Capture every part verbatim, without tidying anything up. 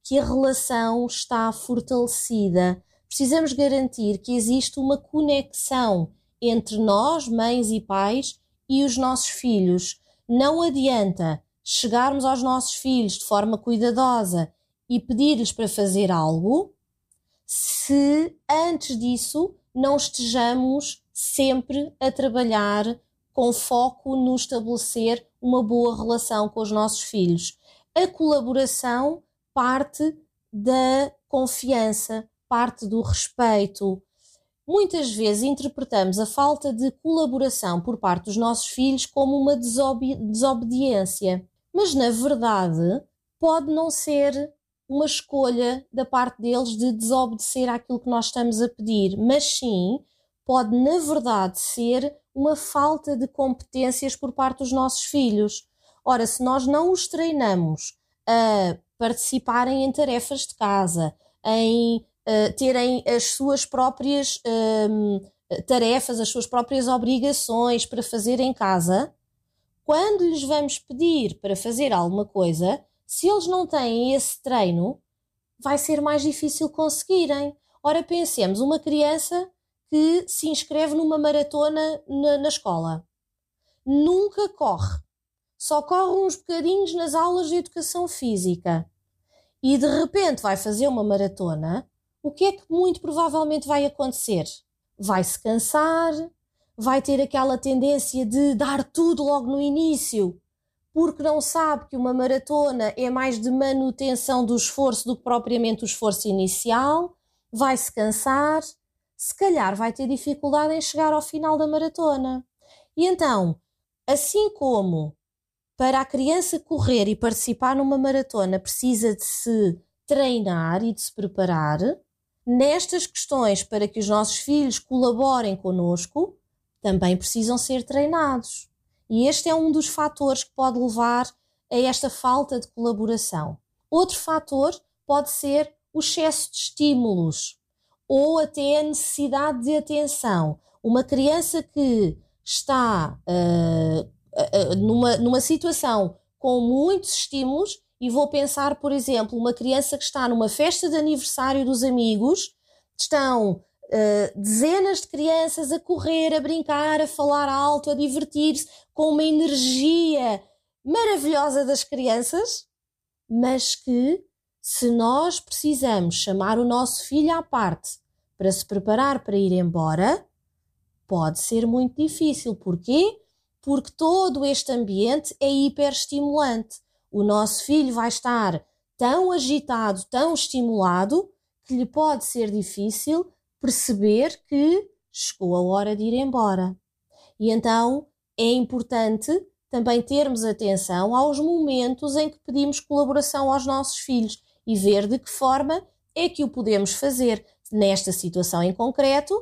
que a relação está fortalecida. Precisamos garantir que existe uma conexão entre nós, mães e pais, e os nossos filhos. Não adianta chegarmos aos nossos filhos de forma cuidadosa e pedir-lhes para fazer algo se antes disso não estejamos sempre a trabalhar com foco no estabelecer uma boa relação com os nossos filhos. A colaboração parte da confiança, parte do respeito. Muitas vezes interpretamos a falta de colaboração por parte dos nossos filhos como uma desobe- desobediência, mas na verdade pode não ser uma escolha da parte deles de desobedecer àquilo que nós estamos a pedir, mas sim pode na verdade ser uma falta de competências por parte dos nossos filhos. Ora, se nós não os treinamos a participarem em tarefas de casa, em uh, terem as suas próprias um, tarefas, as suas próprias obrigações para fazer em casa, quando lhes vamos pedir para fazer alguma coisa, se eles não têm esse treino, vai ser mais difícil conseguirem. Ora, pensemos, uma criança que se inscreve numa maratona na, na escola. Nunca corre. Só corre uns bocadinhos nas aulas de educação física. E de repente vai fazer uma maratona. O que é que muito provavelmente vai acontecer? Vai se cansar, vai ter aquela tendência de dar tudo logo no início, porque não sabe que uma maratona é mais de manutenção do esforço do que propriamente o esforço inicial, vai se cansar, se calhar vai ter dificuldade em chegar ao final da maratona. E então, assim como para a criança correr e participar numa maratona precisa de se treinar e de se preparar, nestas questões para que os nossos filhos colaborem connosco, também precisam ser treinados. E este é um dos fatores que pode levar a esta falta de colaboração. Outro fator pode ser o excesso de estímulos ou até a necessidade de atenção. Uma criança que está uh, uh, numa, numa situação com muitos estímulos, e vou pensar, por exemplo, uma criança que está numa festa de aniversário dos amigos, estão Uh, dezenas de crianças a correr, a brincar, a falar alto, a divertir-se, com uma energia maravilhosa das crianças, mas que, se nós precisamos chamar o nosso filho à parte para se preparar para ir embora, pode ser muito difícil. Porquê? Porque todo este ambiente é hiperestimulante. O nosso filho vai estar tão agitado, tão estimulado, que lhe pode ser difícil perceber que chegou a hora de ir embora. E então é importante também termos atenção aos momentos em que pedimos colaboração aos nossos filhos e ver de que forma é que o podemos fazer. Nesta situação em concreto,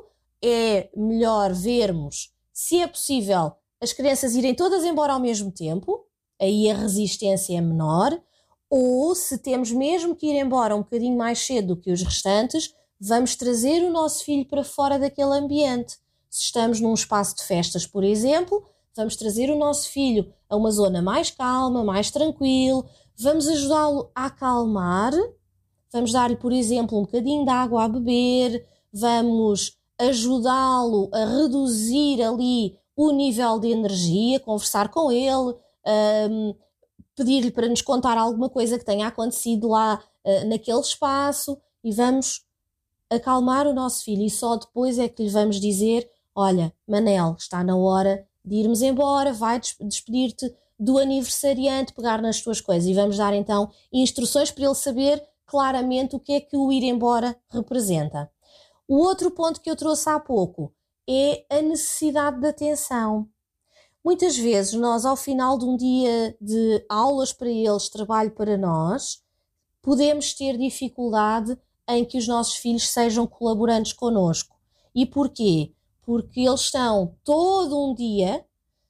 é melhor vermos se é possível as crianças irem todas embora ao mesmo tempo, aí a resistência é menor, ou se temos mesmo que ir embora um bocadinho mais cedo do que os restantes, vamos trazer o nosso filho para fora daquele ambiente. Se estamos num espaço de festas, por exemplo, vamos trazer o nosso filho a uma zona mais calma, mais tranquila, vamos ajudá-lo a acalmar, vamos dar-lhe, por exemplo, um bocadinho de água a beber, vamos ajudá-lo a reduzir ali o nível de energia, conversar com ele, um, pedir-lhe para nos contar alguma coisa que tenha acontecido lá uh, naquele espaço, e vamos acalmar o nosso filho, e só depois é que lhe vamos dizer: olha, Manel, está na hora de irmos embora, vai despedir-te do aniversariante, pegar nas tuas coisas, e vamos dar então instruções para ele saber claramente o que é que o ir embora representa. O outro ponto que eu trouxe há pouco é a necessidade de atenção. Muitas vezes nós, ao final de um dia de aulas para eles, trabalho para nós, podemos ter dificuldade em que os nossos filhos sejam colaborantes connosco. E porquê? Porque eles estão todo um dia,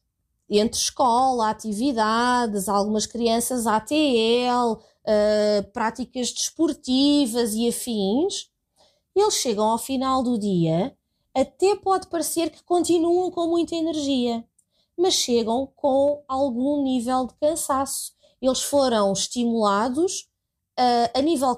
entre escola, atividades, algumas crianças A T L, uh, práticas desportivas e afins, eles chegam ao final do dia, até pode parecer que continuam com muita energia, mas chegam com algum nível de cansaço. Eles foram estimulados uh, a nível